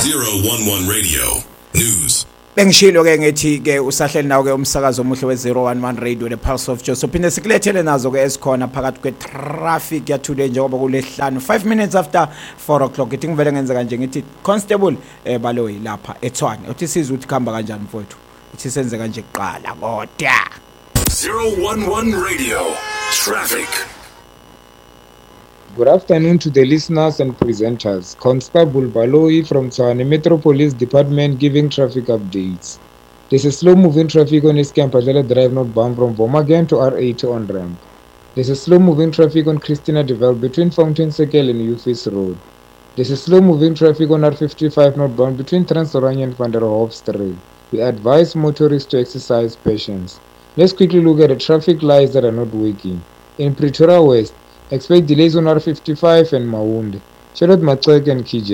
011 Radio News. Bengishilo ke ngithi ke usahleli nawo ke umsakazo omuhle we011 Radio the Pulse of Joy. So phinde sikulethele nazo ke esikhona phakathi kwe traffic ya today njengoba kulehlanu 5 minutes after 4 o'clock. Ithi ngivele ngenza kanje ngithi Constable Baloyi lapha eTshwane. Uthi sizwe ukuthi khamba kanjani mfowethu. Uthi senze kanje kuqala kodwa 011 Radio Traffic. Good afternoon to the listeners and presenters. Constable Baloyi from Tshwane Metro Police Department giving traffic updates. There's a slow-moving traffic on East Campazela Drive northbound from Vomagen to R80 on ramp. There's a slow-moving traffic on Christina Devel between Fountain Circle and Ufis Road. There's a slow-moving traffic on R55 northbound between Transoranje and Van der Hof Street. We advise motorists to exercise patience. Let's quickly look at the traffic lights that are not working. In Pretoria West, expect delays on R55 and Maunde. Charlotte Matsek and KJ.